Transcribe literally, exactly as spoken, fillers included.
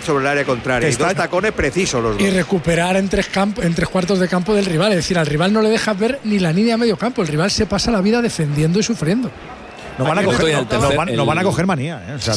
sobre el área contraria. Y dos tacones precisos los dos. Y recuperar en tres, campo, en tres cuartos de campo del rival. Es decir, al rival no le dejas ver ni la línea medio campo. El rival se pasa la vida defendiendo y sufriendo. No van, a coger, no, tercer, no, van, el... no van a coger manía, ¿eh? O sea,